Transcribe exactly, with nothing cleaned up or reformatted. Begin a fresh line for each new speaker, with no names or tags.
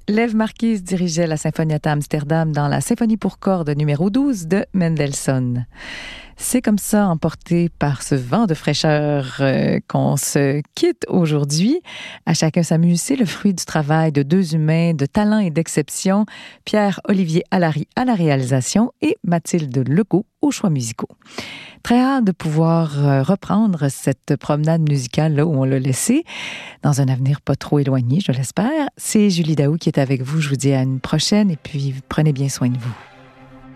Lev Marquis dirigeait la Sinfonietta Amsterdam dans la symphonie pour cordes numéro douze de Mendelssohn. C'est comme ça, emporté par ce vent de fraîcheur, euh, qu'on se quitte aujourd'hui. À chacun sa musique, c'est le fruit du travail de deux humains de talent et d'exception, Pierre-Olivier Allary à la réalisation et Mathilde Legault aux choix musicaux. Très hâte de pouvoir euh, reprendre cette promenade musicale là où on l'a laissée, dans un avenir pas trop éloigné, je l'espère. C'est Julie Daou qui est avec vous. Je vous dis à une prochaine et puis prenez bien soin de vous.